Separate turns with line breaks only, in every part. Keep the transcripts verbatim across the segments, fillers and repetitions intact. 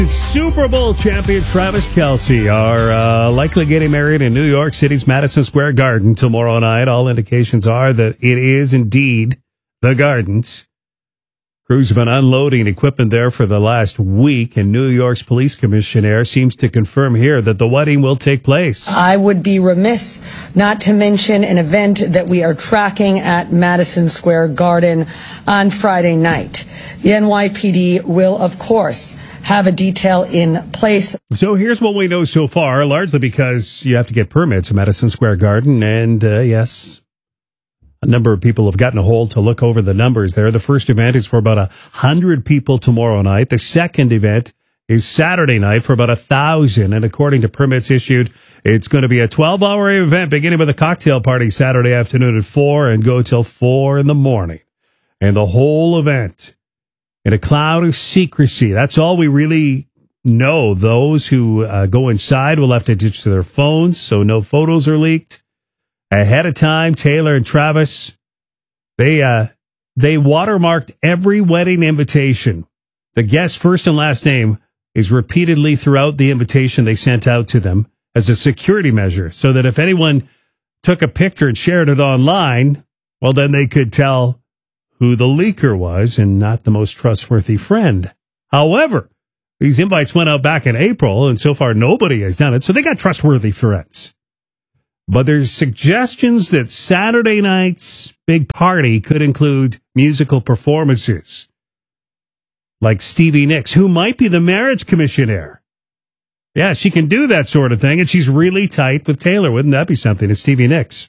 Super Bowl champion Travis Kelce are uh, likely getting married in New York City's Madison Square Garden tomorrow night. All indications are that it is indeed the Gardens. Crews have been unloading equipment there for the last week, and New York's police commissioner seems to confirm here that the wedding will take place.
I would be remiss not to mention an event that we are tracking at Madison Square Garden on Friday night. The N Y P D will, of course, have a detail in place.
So here's what we know so far, largely because you have to get permits at Madison Square Garden, and uh, yes, a number of people have gotten a hold to look over the numbers there. The first event is for about a hundred people tomorrow night. The second event is Saturday night for about a thousand. And according to permits issued, it's going to be a twelve hour event beginning with a cocktail party Saturday afternoon at four and go till four in the morning. And the whole event in a cloud of secrecy. That's all we really know. Those who uh, go inside will have to ditch their phones so no photos are leaked. Ahead of time, Taylor and Travis, they uh, they watermarked every wedding invitation. The guest's first and last name is repeatedly throughout the invitation they sent out to them as a security measure, so that if anyone took a picture and shared it online, well, then they could tell who the leaker was and not the most trustworthy friend. However, these invites went out back in April, and so far nobody has done it, so they got trustworthy friends. But there's suggestions that Saturday night's big party could include musical performances, like Stevie Nicks, who might be the marriage commissioner. Yeah, she can do that sort of thing, and she's really tight with Taylor. Wouldn't that be something? And Stevie Nicks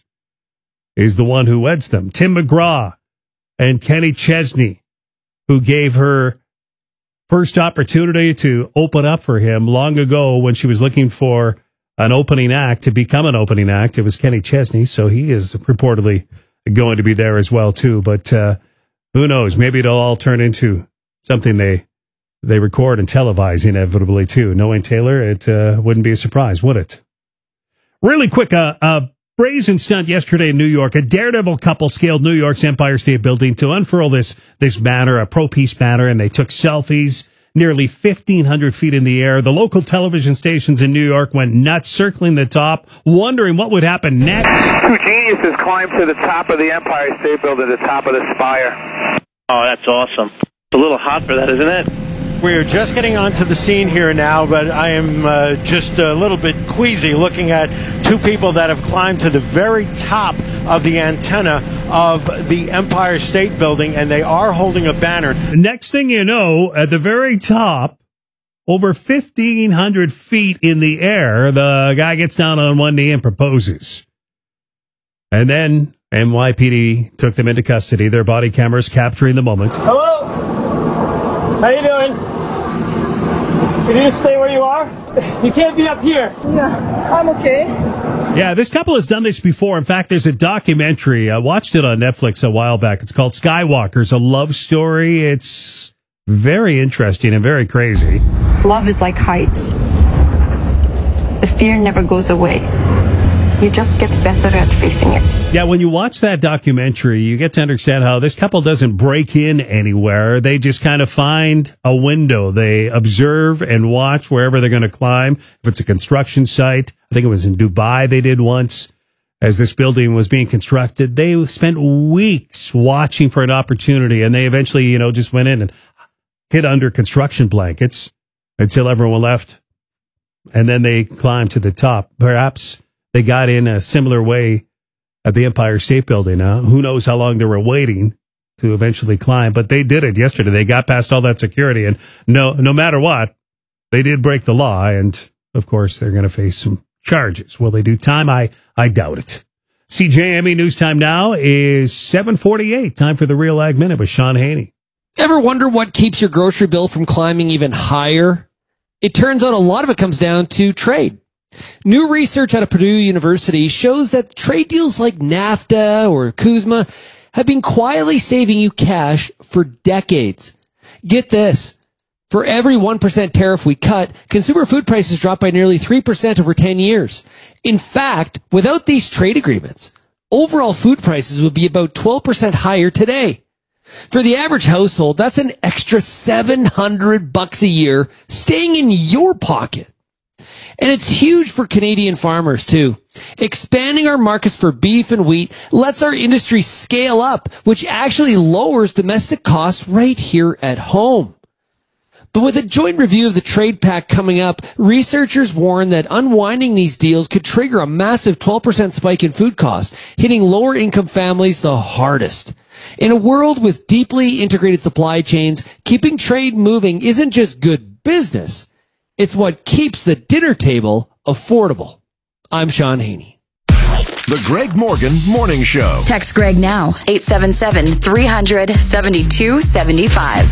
is the one who weds them. Tim McGraw and Kenny Chesney, who gave her first opportunity to open up for him long ago when she was looking for an opening act to become an opening act. It was Kenny Chesney, so he is reportedly going to be there as well, too. But uh, who knows? Maybe it'll all turn into something they they record and televise inevitably, too. Knowing Taylor, it uh, wouldn't be a surprise, would it? Really quick, uh, a brazen stunt yesterday in New York. A daredevil couple scaled New York's Empire State Building to unfurl this, this banner, a pro-peace banner, and they took selfies nearly fifteen hundred feet in the air. The local television stations in New York went nuts, circling the top, wondering what would happen next.
Two geniuses climbed to the top of the Empire State Building, the top of the spire.
Oh, that's awesome. It's a little hot for that, isn't it?
We're just getting onto the scene here now, but I am uh, just a little bit queasy looking at two people that have climbed to the very top of the antenna of the Empire State Building, and they are holding a banner.
Next thing you know, at the very top, over fifteen hundred feet in the air, the guy gets down on one knee and proposes. And then N Y P D took them into custody, their body cameras capturing the moment.
Hello? How you doing? Can you just stay where you are? You can't be up here.
Yeah, I'm okay.
Yeah, this couple has done this before. In fact, there's a documentary. I watched it on Netflix a while back. It's called Skywalkers, a love story. It's very interesting and very crazy.
Love is like heights. The fear never goes away. You just get better at facing it.
Yeah, when you watch that documentary, you get to understand how this couple doesn't break in anywhere. They just kind of find a window. They observe and watch wherever they're going to climb. If it's a construction site, I think it was in Dubai they did once, as this building was being constructed. They spent weeks watching for an opportunity, and they eventually, you know, just went in and hid under construction blankets until everyone left. And then they climbed to the top. Perhaps they got in a similar way at the Empire State Building. Huh? Who knows how long they were waiting to eventually climb, but they did it yesterday. They got past all that security, and no, no matter what, they did break the law. And of course, they're going to face some charges. Will they do time? I, I doubt it. C J M E News Time now is seven forty-eight. Time for the Real Ag Minute with Sean Haney.
Ever wonder what keeps your grocery bill from climbing even higher? It turns out a lot of it comes down to trade. New research out of Purdue University shows that trade deals like NAFTA or CUSMA have been quietly saving you cash for decades. Get this. For every one percent tariff we cut, consumer food prices dropped by nearly three percent over ten years. In fact, without these trade agreements, overall food prices would be about twelve percent higher today. For the average household, that's an extra seven hundred bucks a year staying in your pocket. And it's huge for Canadian farmers too. Expanding our markets for beef and wheat lets our industry scale up, which actually lowers domestic costs right here at home. But with a joint review of the trade pact coming up, researchers warn that unwinding these deals could trigger a massive twelve percent spike in food costs, hitting lower income families the hardest. In a world with deeply integrated supply chains, keeping trade moving isn't just good business. It's what keeps the dinner table affordable. I'm Sean Haney.
The Greg Morgan Morning Show.
Text Greg now, eight seven seven, three hundred, seventy-two seventy-five.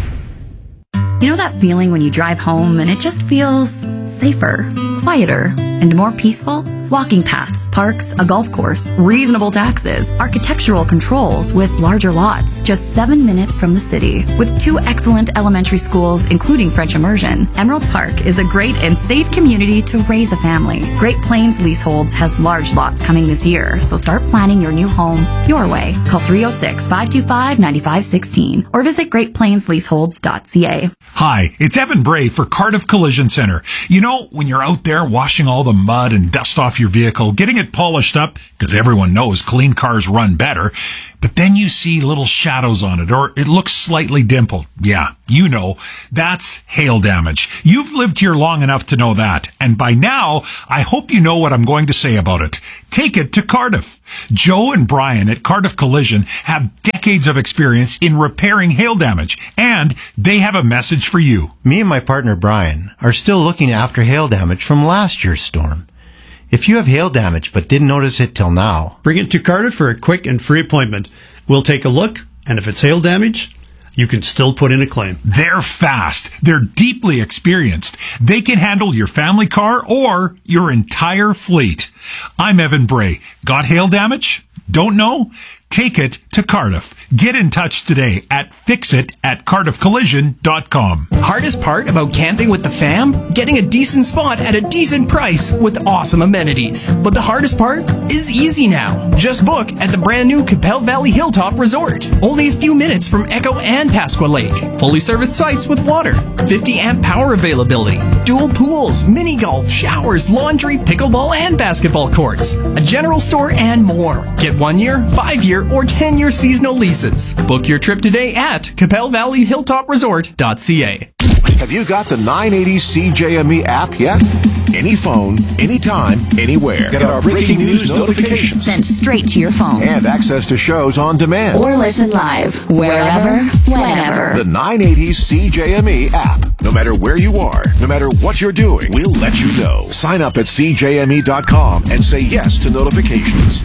You know that feeling when you drive home and it just feels safer, quieter, and more peaceful? Walking paths, parks, a golf course, reasonable taxes, architectural controls with larger lots, just seven minutes from the city. With two excellent elementary schools, including French immersion, Emerald Park is a great and safe community to raise a family. Great Plains Leaseholds has large lots coming this year, so start planning your new home your way. Call three oh six, five two five, nine five one six or visit great plains leaseholds dot c a.
Hi, it's Evan Bray for Cardiff Collision Center. You know, when you're out there washing all the mud and dust off your vehicle, getting it polished up, because everyone knows clean cars run better, but then you see little shadows on it, or it looks slightly dimpled. Yeah, you know, that's hail damage. You've lived here long enough to know that, and by now, I hope you know what I'm going to say about it. Take it to Cardiff. Joe and Brian at Cardiff Collision have decades of experience in repairing hail damage, and they have a message for you.
Me and my partner Brian are still looking after hail damage from last year's storm. If you have hail damage but didn't notice it till now,
bring it to Cardiff for a quick and free appointment. We'll take a look, and if it's hail damage, you can still put in a claim.
They're fast. They're deeply experienced. They can handle your family car or your entire fleet. I'm Evan Bray. Got hail damage? Don't know? Take it to Cardiff. Get in touch today at fixit at cardiff collision dot com.
Hardest part about camping with the fam? Getting a decent spot at a decent price with awesome amenities. But the hardest part is easy now. Just book at the brand new Capel Valley Hilltop Resort. Only a few minutes from Echo and Pasqua Lake. Fully serviced sites with water. fifty amp power availability. Dual pools, mini golf, showers, laundry, pickleball, and basketball courts. A general store and more. Get one year, five year, or ten year seasonal leases. Book your trip today at capel valley hilltop resort dot c a.
Have you got the nine eighty C J M E app yet? Any phone, anytime, anywhere. Get our breaking news notifications
sent straight to your phone.
And access to shows on demand.
Or listen live, wherever, whenever.
The nine eighty C J M E app. No matter where you are, no matter what you're doing, we'll let you know. Sign up at c j m e dot com and say yes to notifications.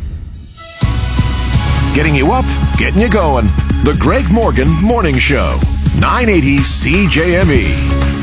Getting you up, getting you going. The Greg Morgan Morning Show. nine eighty C J M E.